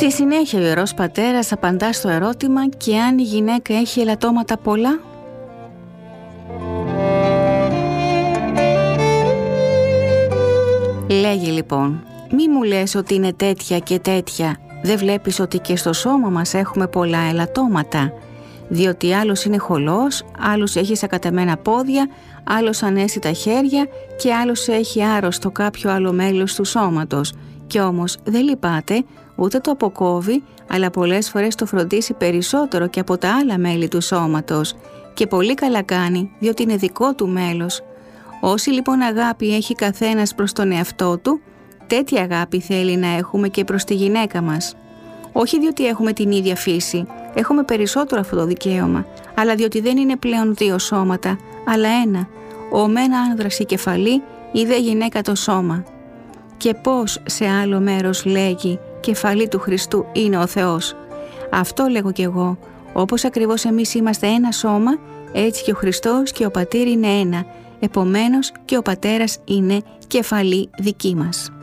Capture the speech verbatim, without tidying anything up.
Στη συνέχεια ο Ιερός Πατέρας απαντά στο ερώτημα και αν η γυναίκα έχει ελαττώματα πολλά. Λέγει λοιπόν, μη μου λες ότι είναι τέτοια και τέτοια, δεν βλέπεις ότι και στο σώμα μας έχουμε πολλά ελαττώματα, διότι άλλος είναι χολός, άλλος έχει σακατεμένα πόδια, άλλος ανέσυτα χέρια και άλλος έχει άρρωστο κάποιο άλλο μέλος του σώματος. Κι όμως δεν λυπάται, ούτε το αποκόβει, αλλά πολλές φορές το φροντίσει περισσότερο και από τα άλλα μέλη του σώματος. Και πολύ καλά κάνει, διότι είναι δικό του μέλος. Όση λοιπόν αγάπη έχει καθένας προς τον εαυτό του, τέτοια αγάπη θέλει να έχουμε και προς τη γυναίκα μας. Όχι διότι έχουμε την ίδια φύση, έχουμε περισσότερο αυτό το δικαίωμα, αλλά διότι δεν είναι πλέον δύο σώματα, αλλά ένα, ο μεν άνδρας η κεφαλή, η δε γυναίκα το σώμα. Και πώς σε άλλο μέρος λέγει κεφαλή του Χριστού είναι ο Θεός. Αυτό λέγω κι εγώ, όπως ακριβώς εμείς είμαστε ένα σώμα, έτσι και ο Χριστός και ο Πατήρ είναι ένα, επομένως και ο Πατέρας είναι κεφαλή δική μας.